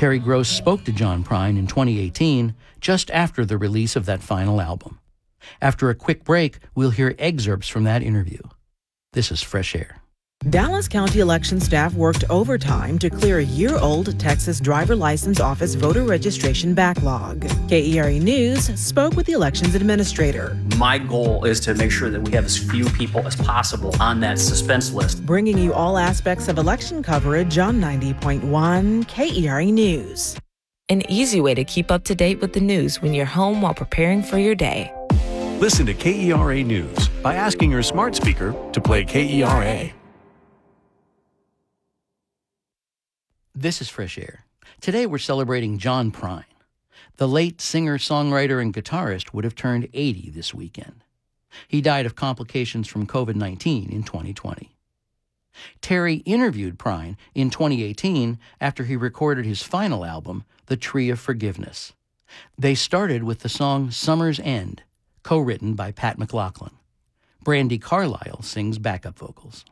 Terry Gross spoke to John Prine in 2018, just after the release of that final album. After a quick break, we'll hear excerpts from that interview. This is Fresh Air. Dallas County election staff worked overtime to clear a year-old Texas driver license office voter registration backlog. KERA News spoke with the elections administrator. My goal is to make sure that we have as few people as possible on that suspense list. Bringing you all aspects of election coverage on 90.1 KERA News. An easy way to keep up to date with the news when you're home while preparing for your day. Listen to KERA News by asking your smart speaker to play KERA. This is Fresh Air. Today we're celebrating John Prine. The late singer, songwriter, and guitarist would have turned 80 this weekend. He died of complications from COVID-19 in 2020. Terry interviewed Prine in 2018 after he recorded his final album, The Tree of Forgiveness. They started with the song Summer's End, co-written by Pat McLaughlin. Brandi Carlile sings backup vocals.